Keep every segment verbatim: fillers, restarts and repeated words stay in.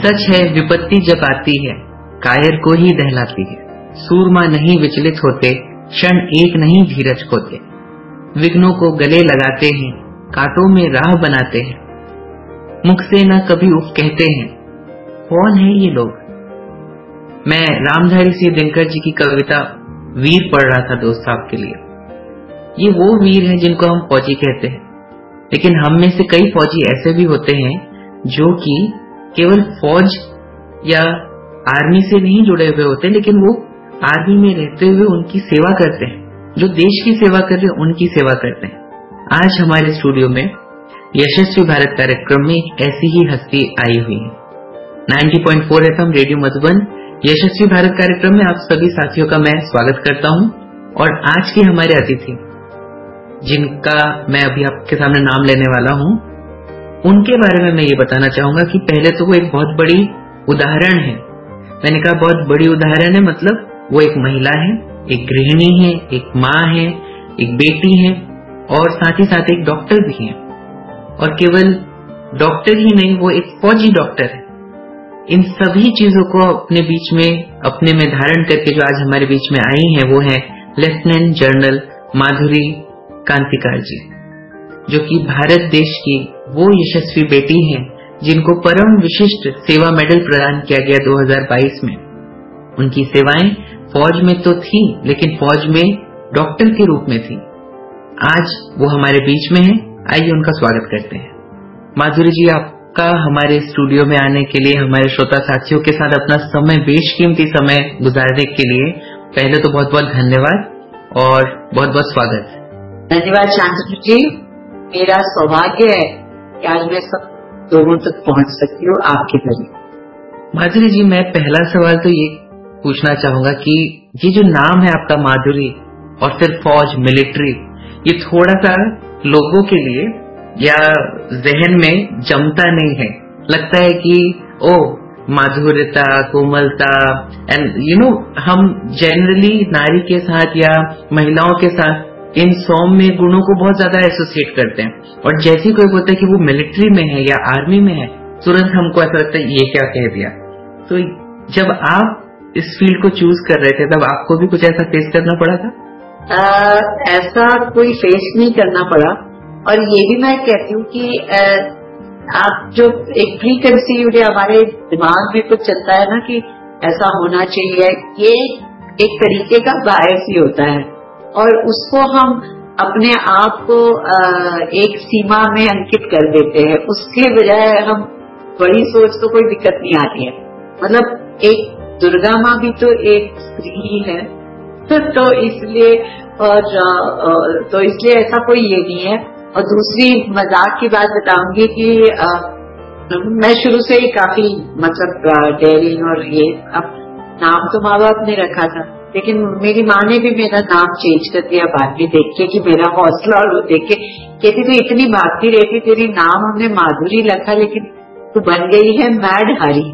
सच है विपत्ति जब आती है कायर को ही दहलाती है। सूरमा नहीं विचलित होते, क्षण एक नहीं धीरज खोते। विघ्नों को गले लगाते हैं, कांटों में राह बनाते हैं। मुख से न कभी उफ कहते हैं। कौन है ये लोग? मैं रामधारी सिंह दिनकर जी की कविता वीर पढ़ रहा था दोस्त साहब के लिए। ये वो वीर हैं जिनको हम फौजी कहते हैं, लेकिन हम में से कई फौजी ऐसे भी होते हैं जो कि केवल फौज या आर्मी से नहीं जुड़े हुए होते, लेकिन वो आर्मी में रहते हुए उनकी सेवा करते हैं, जो देश की सेवा कर रहे हैं उनकी सेवा करते हैं। आज हमारे स्टूडियो में यशस्वी भारत कार्यक्रम में एक ऐसी ही हस्ती आई हुई है। नब्बे पॉइंट चार एफएम रेडियो मधुबन यशस्वी भारत कार्यक्रम में आप सभी साथियों का मैं स्वागत करता हूं। और आज के हमारे अतिथि जिनका मैं अभी आपके सामने नाम लेने वाला हूं, उनके बारे में मैं ये बताना चाहूंगा कि पहले तो वो एक बहुत बड़ी उदाहरण है। मैंने कहा बहुत बड़ी उदाहरण है, मतलब वो एक महिला है, एक गृहिणी है, एक माँ है, एक बेटी है और साथ ही साथ एक डॉक्टर भी है। और केवल डॉक्टर ही नहीं, वो एक फौजी डॉक्टर है। इन सभी चीजों को अपने बीच में अपने में धारण करके जो आज हमारे बीच में आई हैं, वो है लेफ्टिनेंट जनरल माधुरी कांतिकार जी, जो कि भारत देश की वो यशस्वी बेटी हैं जिनको परम विशिष्ट सेवा मेडल प्रदान किया गया दो हज़ार बाईस में। उनकी सेवाएं फौज में तो थी, लेकिन फौज में डॉक्टर के रूप में थी। आज वो हमारे बीच में है, आइए उनका स्वागत करते हैं। माधुरी जी, आपका हमारे स्टूडियो में आने के लिए, हमारे श्रोता साथियों के साथ अपना समय, बेशकीमती समय गुजारने के लिए पहले तो बहुत बहुत धन्यवाद और बहुत बहुत स्वागत। धन्यवाद शांतनु जी, मेरा सौभाग्य है कि आज मैं सब लोगों तक पहुंच सकती हूँ आपके जरिए। माधुरी जी, मैं पहला सवाल तो ये पूछना चाहूंगा कि ये जो नाम है आपका माधुरी और फिर फौज, मिलिट्री, ये थोड़ा सा लोगों के लिए या जहन में जमता नहीं है। लगता है कि ओ माधुर्यता, कोमलता, एंड यू नो हम जनरली नारी के साथ या महिलाओं के साथ इन सौम्य गुणों को बहुत ज्यादा एसोसिएट करते हैं। और जैसे कोई बोलता है कि वो मिलिट्री में है या आर्मी में है, तुरंत हमको ऐसा लगता है ये क्या कह दिया। तो जब आप इस फील्ड को चूज कर रहे थे, तब आपको भी कुछ ऐसा फेस करना पड़ा था? आ, ऐसा कोई फेस नहीं करना पड़ा। और ये भी मैं कहती हूँ कि आ, आप जो एक प्री कंसीव्ड हमारे दिमाग में कुछ चलता है ना कि ऐसा होना चाहिए, ये एक तरीके का बायस ही होता है और उसको हम अपने आप को आ, एक सीमा में अंकित कर देते हैं। उसके बजाय हम बड़ी सोच तो कोई दिक्कत नहीं आती है। मतलब एक दुर्गा माँ भी तो एक स्त्री ही है, तो, तो इसलिए और तो इसलिए ऐसा कोई ये नहीं है। और दूसरी मजाक की बात बताऊंगी कि आ, मैं शुरू से ही काफी मतलब डेयरिंग और ये, अब नाम तो माँ बाप ने रखा था, लेकिन मेरी माँ ने भी मेरा नाम चेंज कर दिया बाद में देख के कि मेरा हौसला, और वो देख के कहती तू इतनी भागती रहती, तेरी नाम हमने माधुरी रखा लेकिन तू बन गई है mad Hari.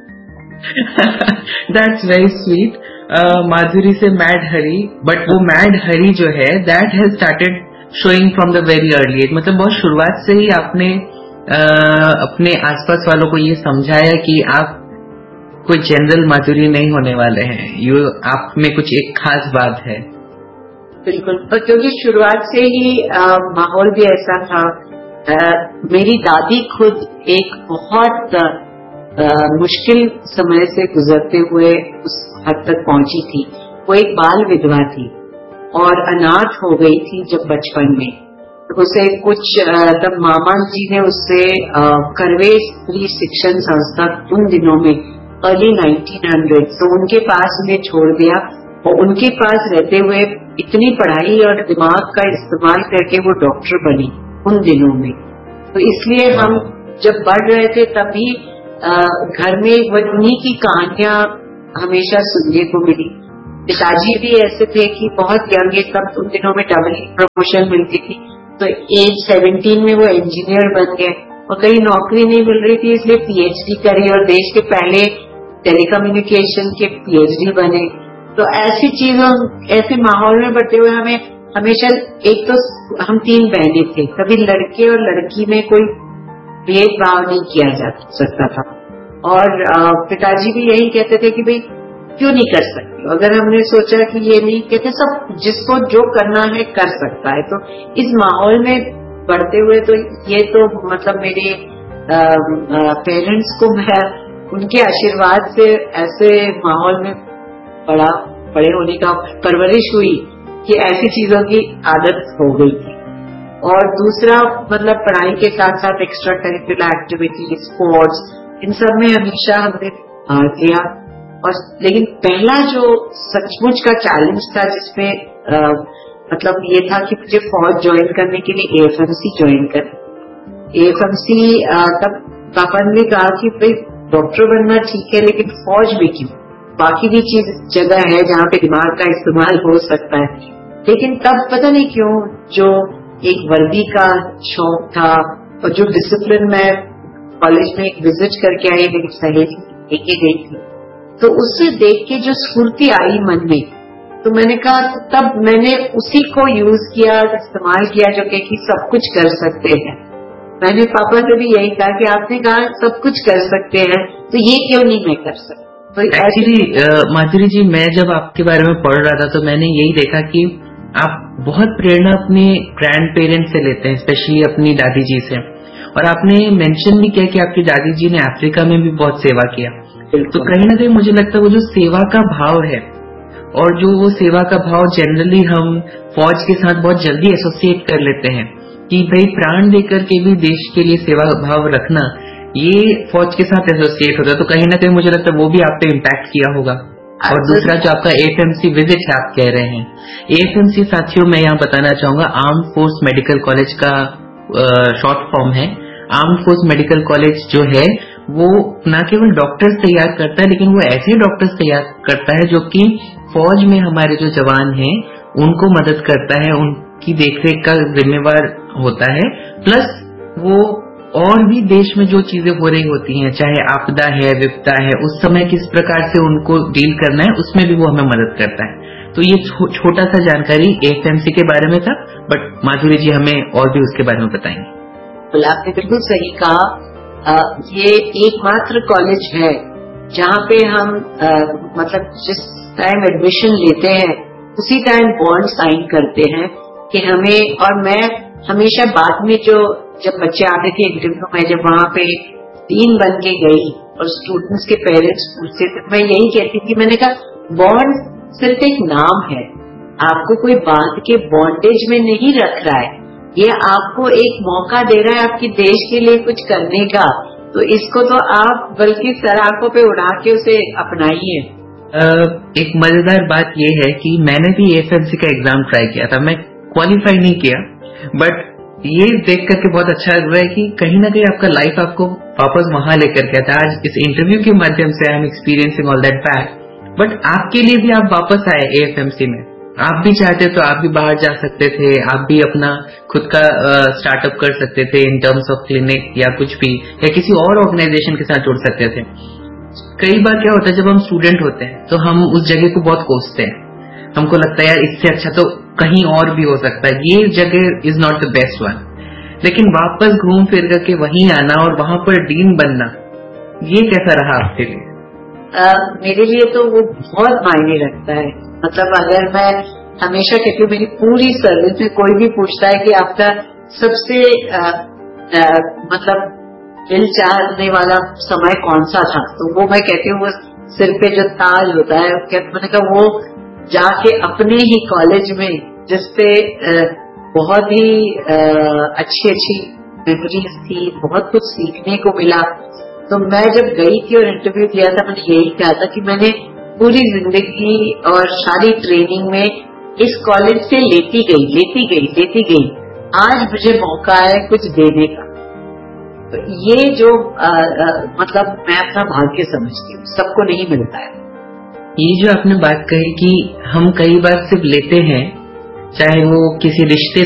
That's very sweet. माधुरी से मैड हरी, बट वो मैड हरी जो है that has started showing from the very early as. मतलब बहुत शुरुआत से ही आपने uh, अपने आसपास वालों को ये समझाया कि आप कोई जनरल माधुरी नहीं होने वाले हैं, यू आप में कुछ एक खास बात है। बिल्कुल, और क्योंकि शुरुआत से ही आ, माहौल भी ऐसा था। आ, मेरी दादी खुद एक बहुत आ, आ, मुश्किल समय से गुजरते हुए उस हद तक पहुंची थी। वो एक बाल विधवा थी और अनाथ हो गई थी जब बचपन में। तो उसे कुछ तब मामा जी ने उससे करवे स्त्री शिक्षण संस्था उन दिनों में अर्ली नाइनटीन हंड्रेड, तो उनके पास उन्हें छोड़ दिया और उनके पास रहते हुए इतनी पढ़ाई और दिमाग का इस्तेमाल करके वो डॉक्टर बनी उन दिनों में। तो इसलिए हम जब बढ़ रहे थे तभी घर में उन्हीं की कहानियां हमेशा सुनने को मिली। पिताजी भी ऐसे थे कि बहुत यंग एज, तब उन दिनों में डबल प्रमोशन मिलती थी, तो एज सेवनटीन में वो इंजीनियर बन गए और कहीं नौकरी नहीं मिल रही थी, इसलिए पीएचडी करी और देश के पहले टेलीकम्युनिकेशन के पीएचडी बने। तो ऐसी चीजों, ऐसे माहौल में बढ़ते हुए हमें हमेशा, एक तो हम तीन बहनें थे, कभी लड़के और लड़की में कोई भेदभाव नहीं किया जा सकता था और पिताजी भी यही कहते थे कि भाई क्यों नहीं कर सकती। अगर हमने सोचा कि ये नहीं कहते, सब जिसको जो करना है कर सकता है। तो इस माहौल में बढ़ते हुए तो ये तो मतलब मेरे पेरेंट्स को मैं उनके आशीर्वाद से ऐसे माहौल में बड़ा बड़े होने का परवरिश हुई कि ऐसी चीजों की आदत हो गई थी। और दूसरा मतलब पढ़ाई के साथ साथ एक्स्ट्रा करिकुलर एक्टिविटी, स्पोर्ट्स, इन सब में हमेशा हमने भाग लिया। और लेकिन पहला जो सचमुच का चैलेंज था जिसमें आ, मतलब ये था कि मुझे फौज ज्वाइन करने के लिए एएफएमसी ज्वाइन कर एएफएमसी तब पापा ने कहा कि भाई डॉक्टर बनना ठीक है लेकिन फौज में क्यों, बाकी भी चीज जगह है जहाँ पे दिमाग का इस्तेमाल हो सकता है। लेकिन तब पता नहीं क्यों जो एक वर्दी का शौक था और जो डिसिप्लिन मैं कॉलेज में एक विजिट करके आई, मेरी सहेली लेके गई थी, तो उससे देख के जो स्फूर्ति आई मन में, तो मैंने कहा तब मैंने उसी को यूज किया, इस्तेमाल किया जो कि सब कुछ कर सकते हैं। मैंने पापा से भी यही कहा कि आपने कहा सब कुछ कर सकते हैं तो ये क्यों नहीं मैं कर सकता। तो एक्चुअली माधुरी जी, मैं जब आपके बारे में पढ़ रहा था तो मैंने यही देखा कि आप बहुत प्रेरणा अपने ग्रैंड पेरेंट्स से लेते हैं, स्पेशली अपनी दादी जी से। और आपने मेंशन भी किया कि आपकी दादी जी ने अफ्रीका में भी बहुत सेवा किया। तो कहीं ना कहीं मुझे लगता है वो जो सेवा का भाव है और जो वो सेवा का भाव जनरली हम फौज के साथ बहुत जल्दी एसोसिएट कर लेते हैं कि भाई प्राण देकर के भी देश के लिए सेवा भाव रखना, ये फौज के साथ एसोसिएट होता है। तो कहीं ना कहीं मुझे लगता है वो भी आप पे इम्पैक्ट किया होगा। और दूसरा जो आपका एएफएमसी विजिट है आप कह रहे हैं, एएफएमसी साथियों मैं यहाँ बताना चाहूंगा आर्म फोर्स मेडिकल कॉलेज का शॉर्ट फॉर्म है। आर्म फोर्स मेडिकल कॉलेज जो है वो न केवल डॉक्टर्स तैयार करता है लेकिन वो ऐसे डॉक्टर्स तैयार करता है जो कि फौज में हमारे जो जवान हैं उनको मदद करता है, उनकी देखरेख का जिम्मेवार होता है। प्लस वो और भी देश में जो चीजें हो रही होती हैं, चाहे आपदा है, विपदा है, उस समय किस प्रकार से उनको डील करना है उसमें भी वो हमें मदद करता है। तो ये छो, छोटा सा जानकारी एएफएमसी के बारे में था, बट माधुरी जी हमें और भी उसके बारे में बताएंगे। आपने बिल्कुल सही कहा। आ, ये एकमात्र कॉलेज है जहाँ पे हम आ, मतलब जिस टाइम एडमिशन लेते हैं उसी टाइम बॉन्ड साइन करते हैं कि हमें, और मैं हमेशा बाद में जो जब बच्चे आते थे इंटरव्यू में, जब वहाँ पे डीन बन के गई और स्टूडेंट्स के पेरेंट्स पूछते थे, मैं यही कहती थी, मैंने कहा बॉन्ड सिर्फ एक नाम है, आपको कोई बांध के बॉन्डेज में नहीं रख रहा है, ये आपको एक मौका दे रहा है आपकी देश के लिए कुछ करने का। तो इसको तो आप बल्कि सराखों पे उड़ा के उसे अपनाइए। एक मजेदार बात यह है कि मैंने भी एएफएमसी का एग्जाम ट्राई किया था, मैं क्वालिफाई नहीं किया, बट ये देख करके बहुत अच्छा लग रहा है कि कहीं ना कहीं आपका लाइफ आपको वापस वहां लेकर के आता है। आज इस इंटरव्यू के माध्यम से I am experiencing all that back, but आपके लिए भी आप वापस आए एएफएमसी में। आप भी चाहते तो आप भी बाहर जा सकते थे, आप भी अपना खुद का स्टार्टअप कर सकते थे इन टर्म्स ऑफ क्लिनिक या कुछ भी, या किसी और ऑर्गेनाइजेशन के साथ जुड़ सकते थे। कई बार क्या होता है जब हम स्टूडेंट होते हैं तो हम उस जगह को बहुत कोसते हैं, हमको लगता है यार इससे अच्छा तो कहीं और भी हो सकता है, ये जगह is not the best one. लेकिन वापस घूम फिर करके वहीं आना और वहां पर डीन बनना, ये कैसा रहा आपके लिए? uh, मेरे लिए तो वो बहुत मायने रखता है। मतलब अगर मैं हमेशा कहती हूँ मेरी पूरी सर्विस में कोई भी पूछता है कि आपका सबसे आ, आ, मतलब दिल चाहने वाला समय कौन सा था, तो वो मैं कहती हूँ वो सिर पे जो ताज होता है, मैंने कहा वो जाके अपने ही कॉलेज में जिससे बहुत ही अच्छी अच्छी मेमोरीज थी, बहुत कुछ सीखने को मिला। तो मैं जब गई थी और इंटरव्यू दिया था, मैंने यही कहा था कि मैंने पूरी जिंदगी और सारी ट्रेनिंग में इस कॉलेज से लेती गई लेती गई लेती गई आज मुझे मौका है कुछ देने का। तो ये जो आ, आ, मतलब मैं अपना भाग्य समझती हूँ, सबको नहीं मिलता है। ये जो आपने बात कही कि हम कई बार सिर्फ लेते हैं, चाहे वो किसी रिश्ते